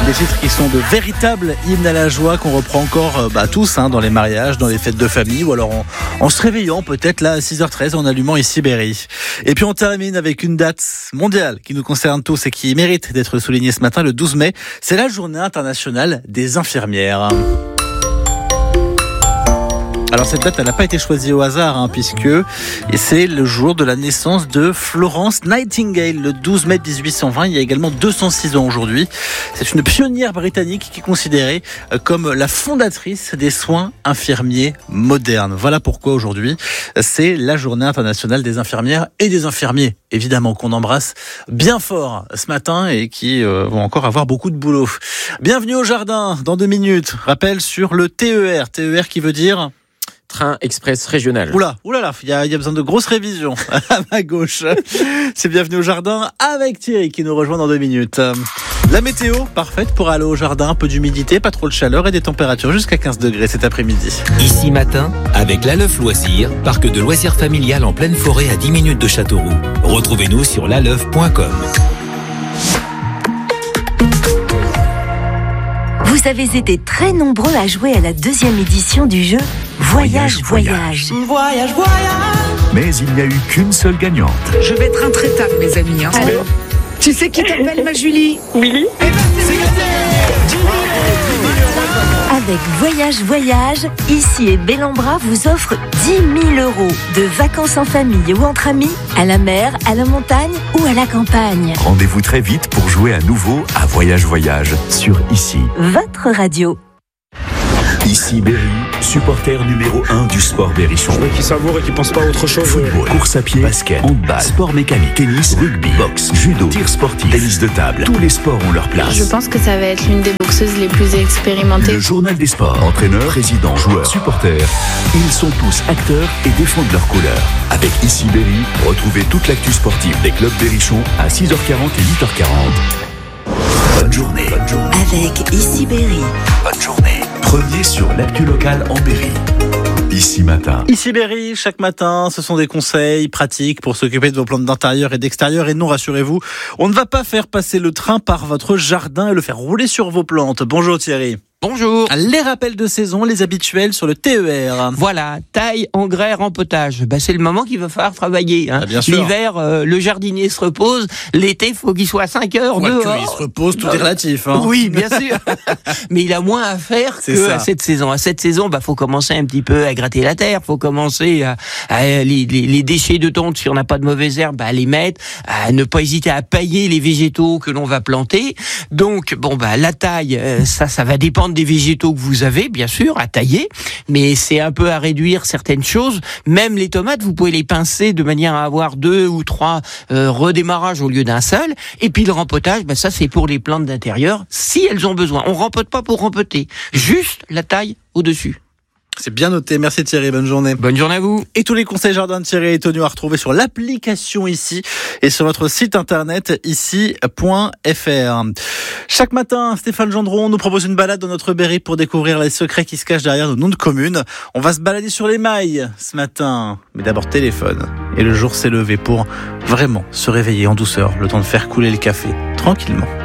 Des titres qui sont de véritables hymnes à la joie qu'on reprend encore tous dans les mariages, dans les fêtes de famille ou alors en se réveillant peut-être là à 6h13 en allumant ici Berry. Et puis on termine avec une date mondiale qui nous concerne tous et qui mérite d'être soulignée ce matin, le 12 mai. C'est la journée internationale des infirmières. Alors cette date, elle n'a pas été choisie au hasard, puisque c'est le jour de la naissance de Florence Nightingale, le 12 mai 1820. Il y a également 206 ans aujourd'hui. C'est une pionnière britannique qui est considérée comme la fondatrice des soins infirmiers modernes. Voilà pourquoi aujourd'hui, c'est la journée internationale des infirmières et des infirmiers, évidemment, qu'on embrasse bien fort ce matin et qui vont encore avoir beaucoup de boulot. Bienvenue au jardin dans 2 minutes. Rappel sur le TER. TER qui veut dire... Train express régional. Oula là, il y a besoin de grosses révisions à ma gauche. C'est Bienvenue au jardin avec Thierry qui nous rejoint dans 2 minutes. La météo, parfaite pour aller au jardin, un peu d'humidité, pas trop de chaleur et des températures jusqu'à 15 degrés cet après-midi. Ici matin, avec l'Aleuf Loisirs, parc de loisirs familial en pleine forêt à 10 minutes de Châteauroux. Retrouvez-nous sur laleuf.com. Vous avez été très nombreux à jouer à la 2e édition du jeu Voyage. Mais il n'y a eu qu'une seule gagnante. Je vais être intraitable, mes amis. Allô ? Tu sais qui t'appelle, ma Julie ? Willy ? C'est gagné ! Avec Voyage, Ici et Bellambra vous offre 10 000 € de vacances en famille ou entre amis, à la mer, à la montagne ou à la campagne. Rendez-vous très vite pour jouer à nouveau à Voyage sur Ici. Votre radio. Ici Berry, supporter numéro 1 du sport Berrichon. Qui savoure et qui pense pas à autre chose. Football, course à pied, basket, handball, sport mécanique, tennis, rugby, boxe, judo, tir sportif, tennis de table. Tous les sports ont leur place. Je pense que ça va être l'une des boxeuses les plus expérimentées. Le journal des sports. Entraîneurs, présidents, joueurs, supporters. Ils sont tous acteurs et défendent leurs couleurs. Avec Ici Berry, retrouvez toute l'actu sportive des clubs Berrichon à 6h40 et 8h40. Bonne journée. Avec Ici Berry. Bonne journée. Premier sur l'actu locale en Berry. Ici matin. Ici Berry, chaque matin, ce sont des conseils pratiques pour s'occuper de vos plantes d'intérieur et d'extérieur. Et non, rassurez-vous, on ne va pas faire passer le train par votre jardin et le faire rouler sur vos plantes. Bonjour Thierry. Bonjour. Les rappels de saison, les habituels sur le TER. Voilà, taille, engrais, rempotage. C'est le moment qu'il va falloir travailler. Bien sûr. L'hiver, le jardinier se repose. L'été, il faut qu'il soit à 5 heures dehors. Il se repose, tout est relatif. Oui, bien sûr. Mais il a moins à faire à cette saison. À cette saison, faut commencer un petit peu à gratter la terre. Faut commencer à les déchets de tonte, si on n'a pas de mauvaises herbes, à les mettre. À ne pas hésiter à pailler les végétaux que l'on va planter. Donc, la taille, ça va dépendre des végétaux que vous avez, bien sûr, à tailler, mais c'est un peu à réduire certaines choses. Même les tomates, vous pouvez les pincer de manière à avoir 2 ou 3 redémarrages au lieu d'un seul. Et puis le rempotage, ça c'est pour les plantes d'intérieur, si elles ont besoin. On rempote pas pour rempoter, juste la taille au-dessus. C'est bien noté. Merci Thierry. Bonne journée. Bonne journée à vous. Et tous les conseils jardin de Thierry et Tonio à retrouver sur l'application Ici et sur notre site internet ici.fr. Chaque matin, Stéphane Gendron nous propose une balade dans notre Berry pour découvrir les secrets qui se cachent derrière nos noms de communes. On va se balader sur les mailles ce matin. Mais d'abord téléphone. Et le jour s'est levé pour vraiment se réveiller en douceur, le temps de faire couler le café tranquillement.